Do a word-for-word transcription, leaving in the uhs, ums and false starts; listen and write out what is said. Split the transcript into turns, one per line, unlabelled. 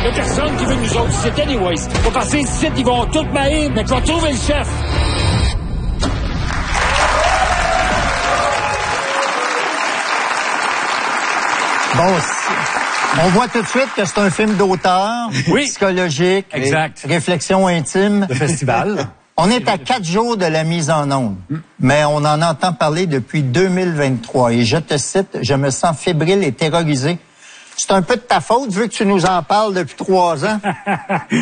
Il y a personne qui veut nous autres ici, anyways. On va passer ici, ils vont tout m'haïr, mais tu vas trouver le chef.
Bon, on voit tout de suite que c'est un film d'auteur,
oui.
psychologique,
exact.
Réflexion intime.
De festival.
On est à quatre jours de la mise en onde, mm. mais on en entend parler depuis deux mille vingt-trois. Et je te cite, je me sens fébrile et terrorisé. C'est un peu de ta faute vu que tu nous en parles depuis trois ans.